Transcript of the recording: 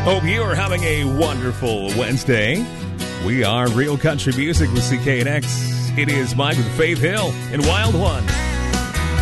Hope you are having a wonderful Wednesday. We are Real Country Music with CKNX. It is Mike with Faith Hill and Wild One.